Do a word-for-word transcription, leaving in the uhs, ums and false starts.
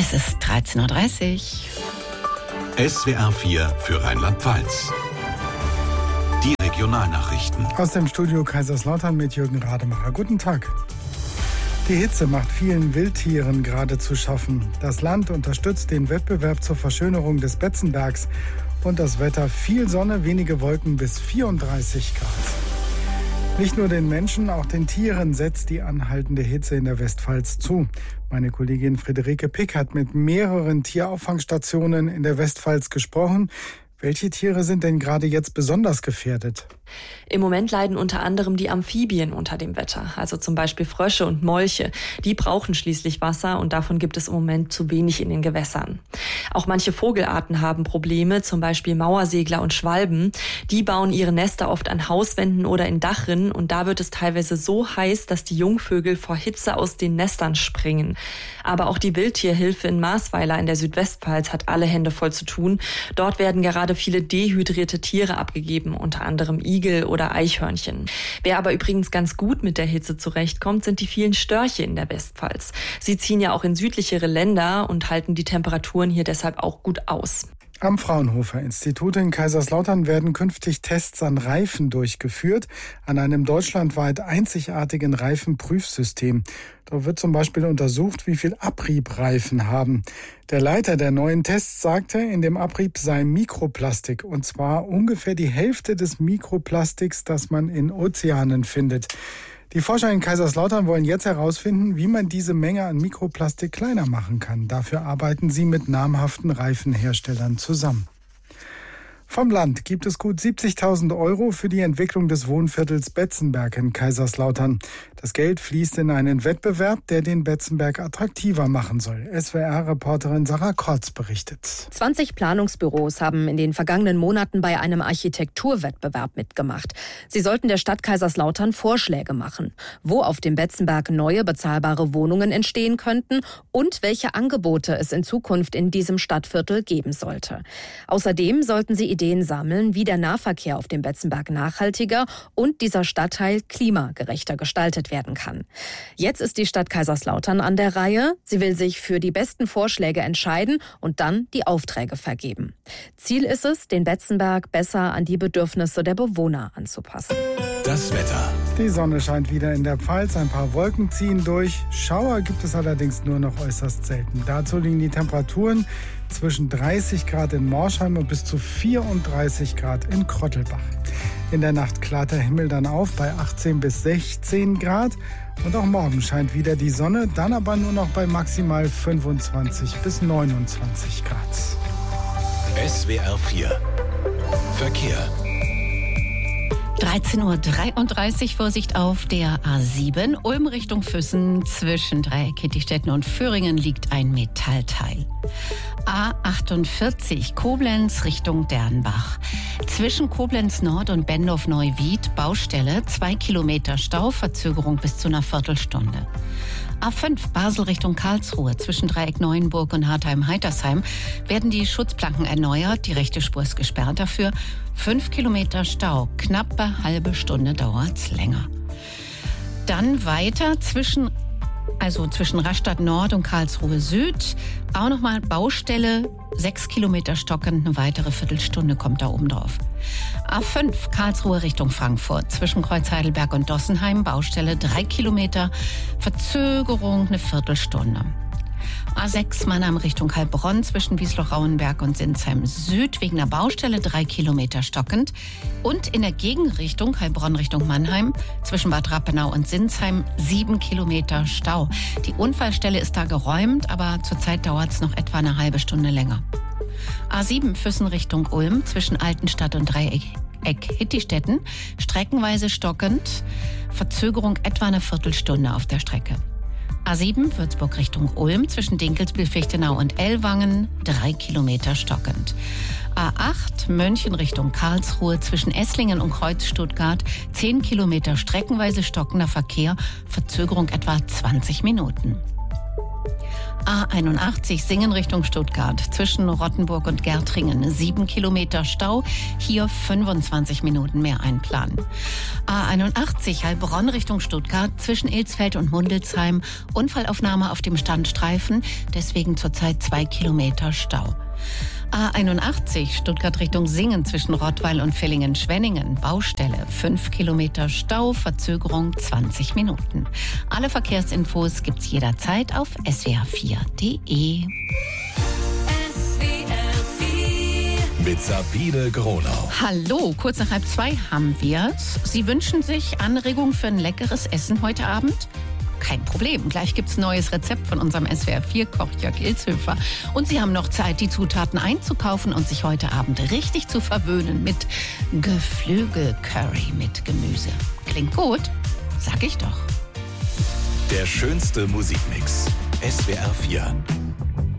Es ist dreizehn Uhr dreißig. S W R vier für Rheinland-Pfalz. Die Regionalnachrichten. Aus dem Studio Kaiserslautern mit Jürgen Rademacher. Guten Tag. Die Hitze macht vielen Wildtieren gerade zu schaffen. Das Land unterstützt den Wettbewerb zur Verschönerung des Betzenbergs. Und das Wetter: viel Sonne, wenige Wolken bis vierunddreißig Grad. Nicht nur den Menschen, auch den Tieren setzt die anhaltende Hitze in der Westpfalz zu. Meine Kollegin Friederike Pick hat mit mehreren Tierauffangstationen in der Westpfalz gesprochen. Welche Tiere sind denn gerade jetzt besonders gefährdet? Im Moment leiden unter anderem die Amphibien unter dem Wetter, also zum Beispiel Frösche und Molche. Die brauchen schließlich Wasser und davon gibt es im Moment zu wenig in den Gewässern. Auch manche Vogelarten haben Probleme, zum Beispiel Mauersegler und Schwalben. Die bauen ihre Nester oft an Hauswänden oder in Dachrinnen und da wird es teilweise so heiß, dass die Jungvögel vor Hitze aus den Nestern springen. Aber auch die Wildtierhilfe in Marsweiler in der Südwestpfalz hat alle Hände voll zu tun. Dort werden gerade viele dehydrierte Tiere abgegeben, unter anderem Igel oder Eichhörnchen. Wer aber übrigens ganz gut mit der Hitze zurechtkommt, sind die vielen Störche in der Westpfalz. Sie ziehen ja auch in südlichere Länder und halten die Temperaturen hier deshalb auch gut aus. Am Fraunhofer-Institut in Kaiserslautern werden künftig Tests an Reifen durchgeführt, an einem deutschlandweit einzigartigen Reifenprüfsystem. Da wird zum Beispiel untersucht, wie viel Abrieb Reifen haben. Der Leiter der neuen Tests sagte, in dem Abrieb sei Mikroplastik, und zwar ungefähr die Hälfte des Mikroplastiks, das man in Ozeanen findet. Die Forscher in Kaiserslautern wollen jetzt herausfinden, wie man diese Menge an Mikroplastik kleiner machen kann. Dafür arbeiten sie mit namhaften Reifenherstellern zusammen. Vom Land gibt es gut siebzigtausend Euro für die Entwicklung des Wohnviertels Betzenberg in Kaiserslautern. Das Geld fließt in einen Wettbewerb, der den Betzenberg attraktiver machen soll. S W R-Reporterin Sarah Kortz berichtet. zwanzig Planungsbüros haben in den vergangenen Monaten bei einem Architekturwettbewerb mitgemacht. Sie sollten der Stadt Kaiserslautern Vorschläge machen, wo auf dem Betzenberg neue bezahlbare Wohnungen entstehen könnten und welche Angebote es in Zukunft in diesem Stadtviertel geben sollte. Außerdem sollten sie Ideen sammeln, wie der Nahverkehr auf dem Betzenberg nachhaltiger und dieser Stadtteil klimagerechter gestaltet werden kann. Jetzt ist die Stadt Kaiserslautern an der Reihe. Sie will sich für die besten Vorschläge entscheiden und dann die Aufträge vergeben. Ziel ist es, den Betzenberg besser an die Bedürfnisse der Bewohner anzupassen. Das Wetter. Die Sonne scheint wieder in der Pfalz, ein paar Wolken ziehen durch. Schauer gibt es allerdings nur noch äußerst selten. Dazu liegen die Temperaturen zwischen dreißig Grad in Morsheim und bis zu vierunddreißig Grad in Krottelbach. In der Nacht klart der Himmel dann auf bei achtzehn bis sechzehn Grad. Und auch morgen scheint wieder die Sonne, dann aber nur noch bei maximal fünfundzwanzig bis neunundzwanzig Grad. S W R vier Verkehr. dreizehn Uhr dreiunddreißig, Vorsicht auf der A sieben, Ulm Richtung Füssen. Zwischen Dreieck Hittichstetten und Föhringen liegt ein Metallteil. A achtundvierzig, Koblenz Richtung Dernbach. Zwischen Koblenz Nord und Bendorf-Neuwied Baustelle, zwei Kilometer Stau, Verzögerung bis zu einer Viertelstunde. A fünf, Basel Richtung Karlsruhe. Zwischen Dreieck Neuenburg und Hartheim-Heitersheim werden die Schutzplanken erneuert. Die rechte Spur ist gesperrt dafür. Fünf Kilometer Stau. Knappe halbe Stunde dauert's länger. Dann weiter zwischen, also zwischen Rastatt Nord und Karlsruhe Süd. Auch nochmal Baustelle. Sechs Kilometer stockend, eine weitere Viertelstunde kommt da oben drauf. A fünf, Karlsruhe Richtung Frankfurt. Zwischen Kreuz Heidelberg und Dossenheim, Baustelle drei Kilometer, Verzögerung eine Viertelstunde. A sechs, Mannheim Richtung Heilbronn. Zwischen Wiesloch-Rauenberg und Sinsheim Süd wegen der Baustelle drei Kilometer stockend. Und in der Gegenrichtung, Heilbronn Richtung Mannheim, zwischen Bad Rappenau und Sinsheim sieben Kilometer Stau. Die Unfallstelle ist da geräumt, aber zurzeit dauert es noch etwa eine halbe Stunde länger. A sieben, Füssen Richtung Ulm. Zwischen Altenstadt und Dreieck Hittichstetten streckenweise stockend. Verzögerung etwa eine Viertelstunde auf der Strecke. A sieben, Würzburg Richtung Ulm, zwischen Dinkelsbühl, Fichtenau und Ellwangen, drei Kilometer stockend. A acht, München Richtung Karlsruhe, zwischen Esslingen und Kreuz Stuttgart, zehn Kilometer streckenweise stockender Verkehr, Verzögerung etwa zwanzig Minuten. A einundachtzig Singen Richtung Stuttgart zwischen Rottenburg und Gärtringen. Sieben Kilometer Stau, hier fünfundzwanzig Minuten mehr einplanen. A einundachtzig Heilbronn Richtung Stuttgart zwischen Ilsfeld und Mundelsheim. Unfallaufnahme auf dem Standstreifen, deswegen zurzeit zwei Kilometer Stau. A einundachtzig Stuttgart Richtung Singen zwischen Rottweil und Villingen-Schwenningen. Baustelle, fünf Kilometer Stau, Verzögerung zwanzig Minuten. Alle Verkehrsinfos gibt's jederzeit auf s w r vier punkt d e. Mit Sabine Gronau. Hallo, kurz nach halb zwei haben wir's. Sie wünschen sich Anregungen für ein leckeres Essen heute Abend? Kein Problem, gleich gibt's ein neues Rezept von unserem S W R vier Koch Jörg Ilshöfer. Und Sie haben noch Zeit, die Zutaten einzukaufen und sich heute Abend richtig zu verwöhnen mit Geflügel-Curry mit Gemüse. Klingt gut? Sag ich doch. Der schönste Musikmix. S W R vier.